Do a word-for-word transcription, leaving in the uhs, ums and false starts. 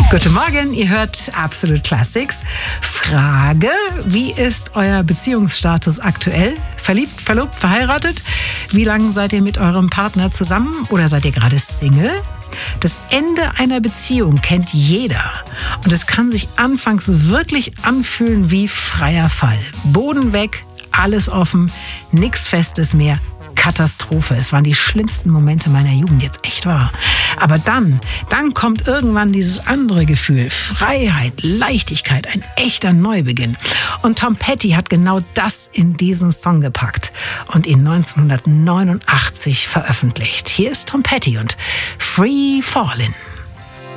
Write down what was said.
Guten Morgen, ihr hört Absolute Classics. Frage, wie ist euer Beziehungsstatus aktuell? Verliebt, verlobt, verheiratet? Wie lange seid ihr mit eurem Partner zusammen oder seid ihr gerade Single? Das Ende einer Beziehung kennt jeder. Und es kann sich anfangs wirklich anfühlen wie freier Fall. Boden weg, alles offen, nichts Festes mehr. Katastrophe. Es waren die schlimmsten Momente meiner Jugend, jetzt echt wahr. Aber dann, dann kommt irgendwann dieses andere Gefühl. Freiheit, Leichtigkeit, ein echter Neubeginn. Und Tom Petty hat genau das in diesen Song gepackt und ihn neunzehnhundertneunundachtzig veröffentlicht. Hier ist Tom Petty und Free Fallin'.